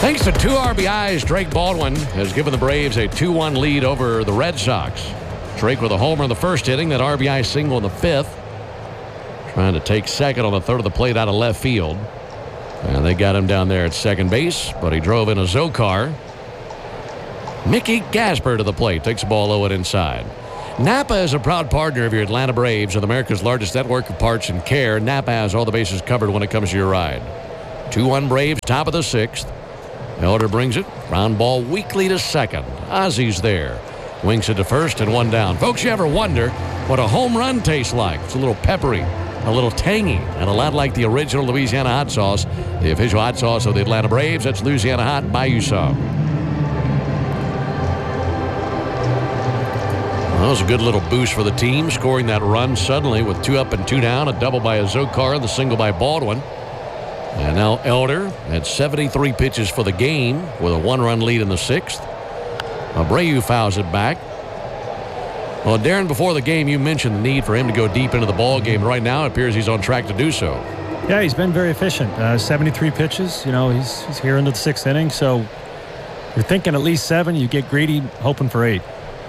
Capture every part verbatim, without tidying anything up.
Thanks to two R B Is, Drake Baldwin has given the Braves a two one lead over the Red Sox. Drake with a homer in the first inning, that R B I single in the fifth. Trying to take second on the third of the plate out of left field. And they got him down there at second base, but he drove in a Zokar. Mickey Gasper to the plate, takes the ball low and inside. Napa is a proud partner of your Atlanta Braves with America's largest network of parts and care. Napa has all the bases covered when it comes to your ride. two one Braves, top of the sixth. Elder brings it. Ground ball weakly to second. Ozzy's there. Winks it to first and one down. Folks, you ever wonder what a home run tastes like? It's a little peppery, a little tangy, and a lot like the original Louisiana hot sauce. The official hot sauce of the Atlanta Braves. That's Louisiana Hot. Buy you some. Well, that was a good little boost for the team, scoring that run suddenly with two up and two down. A double by Zokar and the single by Baldwin. And now Elder had seventy-three pitches for the game with a one-run lead in the sixth. Abreu fouls it back. Well, Darren, before the game, you mentioned the need for him to go deep into the ball game. Right now, it appears he's on track to do so. Yeah, he's been very efficient. Uh, seventy-three pitches. You know, he's, he's here into the sixth inning. So you're thinking at least seven. You get greedy, hoping for eight.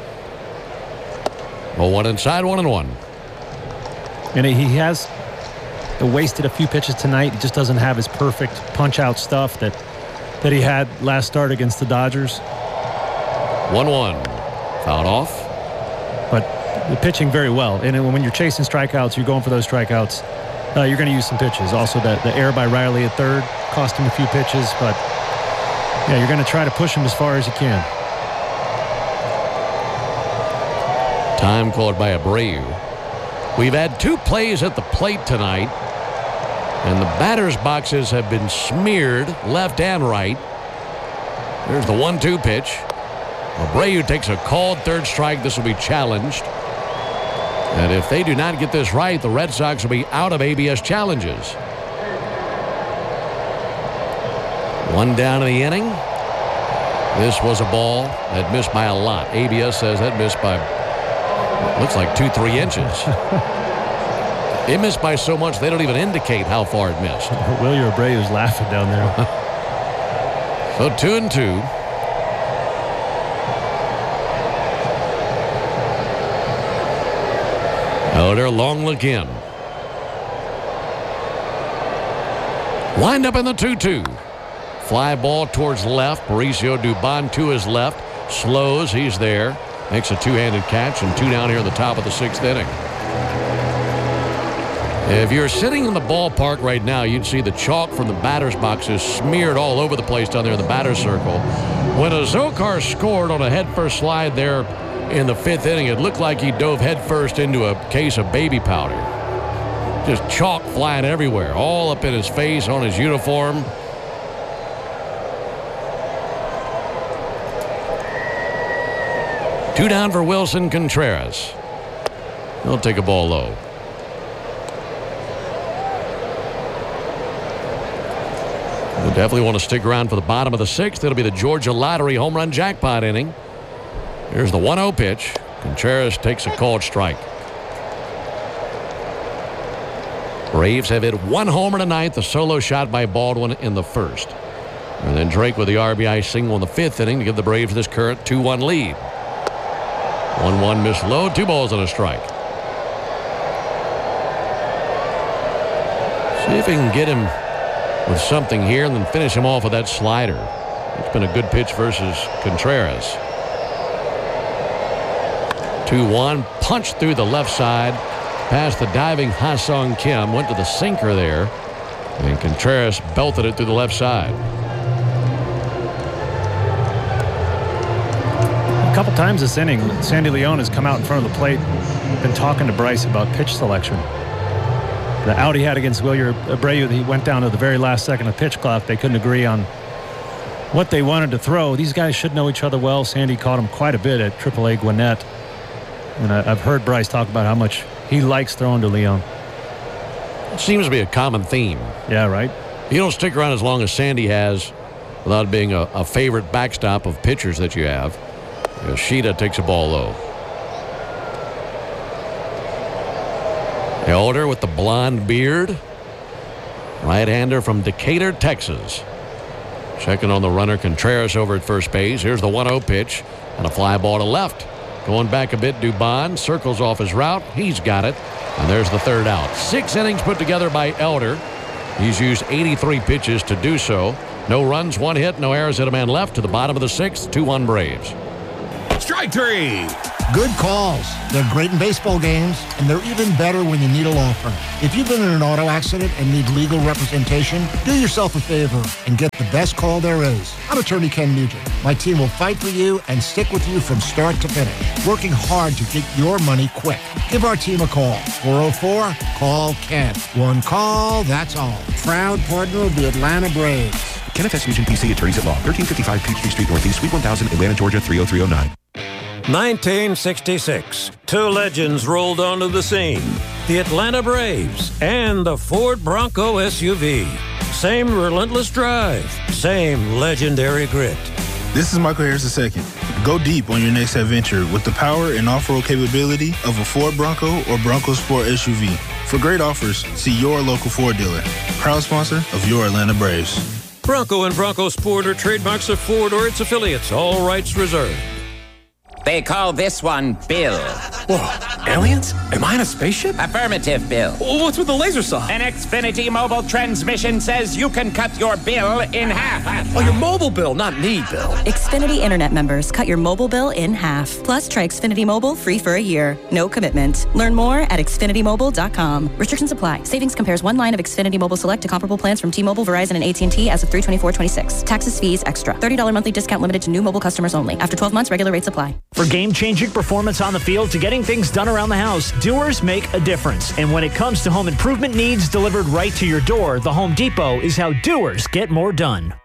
Well, one inside, one and one. And he has wasted a few pitches tonight. He just doesn't have his perfect punch-out stuff that that he had last start against the Dodgers. one one. Fouled off. But the pitching very well. And when you're chasing strikeouts, you're going for those strikeouts, uh, you're going to use some pitches. Also, the, the error by Riley at third cost him a few pitches. But, yeah, you're going to try to push him as far as you can. Time called by Abreu. We've had two plays at the plate tonight, and the batter's boxes have been smeared left and right. There's the one two pitch. Abreu takes a called third strike. This will be challenged. And if they do not get this right, the Red Sox will be out of A B S challenges. One down in the inning. This was a ball that missed by a lot. A B S says that missed by, looks like two, three inches. It missed by so much they don't even indicate how far it missed. Wilyer Abreu is laughing down there. So two and two. Elder, long look in. Wind up in the two two. Fly ball towards left. Mauricio Dubon to his left. Slows. He's there. Makes a two-handed catch, and two down here in the top of the sixth inning. If you're sitting in the ballpark right now, you'd see the chalk from the batter's boxes smeared all over the place down there in the batter's circle. When Zokar scored on a headfirst slide there in the fifth inning, it looked like he dove headfirst into a case of baby powder. Just chalk flying everywhere, all up in his face, on his uniform. Two down for Wilson Contreras. He'll take a ball low. We'll definitely want to stick around for the bottom of the sixth. It'll be the Georgia Lottery home run jackpot inning. Here's the one oh pitch. Contreras takes a called strike. Braves have hit one homer tonight. The solo shot by Baldwin in the first. And then Drake with the R B I single in the fifth inning to give the Braves this current two one lead. one one miss low. Two balls and a strike. See if he can get him with something here and then finish him off with that slider. It's been a good pitch versus Contreras. two one. Punched through the left side. Past the diving Ha-Sung Kim. Went to the sinker there. And Contreras belted it through the left side. A couple times this inning, Sandy Leon has come out in front of the plate, been talking to Bryce about pitch selection. The out he had against Wilyer Abreu, he went down to the very last second of pitch clock. They couldn't agree on what they wanted to throw. These guys should know each other well. Sandy caught him quite a bit at triple A Gwinnett. And I, I've heard Bryce talk about how much he likes throwing to Leon. It seems to be a common theme. Yeah, right. You don't stick around as long as Sandy has without being a, a favorite backstop of pitchers that you have. Yoshida takes a ball low. Elder with the blonde beard. Right-hander from Decatur, Texas. Checking on the runner, Contreras over at first base. Here's the one oh pitch and a fly ball to left. Going back a bit, Dubon circles off his route. He's got it. And there's the third out. Six innings put together by Elder. He's used eighty-three pitches to do so. No runs, one hit, no errors, hit a man left to the bottom of the sixth. two one Braves. Strike three. Good calls. They're great in baseball games, and they're even better when you need a law firm. If you've been in an auto accident and need legal representation, do yourself a favor and get the best call there is. I'm attorney Ken Nugent. My team will fight for you and stick with you from start to finish, working hard to get your money quick. Give our team a call. four oh four, call Ken. One call, that's all. Proud partner of the Atlanta Braves. Kenneth S. Nugent, P C, attorneys at law, thirteen fifty-five Peachtree Street Northeast, Suite one thousand, Atlanta, Georgia, three oh three oh nine. nineteen sixty-six. Two legends rolled onto the scene. The Atlanta Braves and the Ford Bronco S U V. Same relentless drive. Same legendary grit. This is Michael Harris the second. Go deep on your next adventure with the power and off-road capability of a Ford Bronco or Bronco Sport S U V. For great offers, see your local Ford dealer. Proud sponsor of your Atlanta Braves. Bronco and Bronco Sport are trademarks of Ford or its affiliates. All rights reserved. They call this one Bill. Whoa, aliens? Am I in a spaceship? Affirmative, Bill. What's with the laser saw? An Xfinity mobile transmission says you can cut your bill in half. Oh, your mobile bill, not me, Bill. Xfinity Internet members cut your mobile bill in half. Plus, try Xfinity Mobile free for a year. No commitment. Learn more at Xfinity Mobile dot com. Restrictions apply. Savings compares one line of Xfinity Mobile Select to comparable plans from T-Mobile, Verizon, and A T and T as of three twenty-four twenty-six. Taxes, fees, extra. thirty dollars monthly discount limited to new mobile customers only. After twelve months, regular rates apply. For game-changing performance on the field to getting things done around the house, Doers make a difference. And when it comes to home improvement needs delivered right to your door, the Home Depot is how doers get more done.